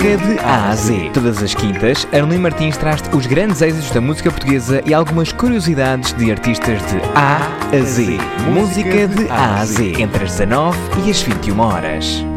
Música de A a Z. Todas as quintas, Arlene Martins traz-te os grandes êxitos da música portuguesa e algumas curiosidades de artistas de A a Z. Música de A a Z, entre as 19 e as 21 horas.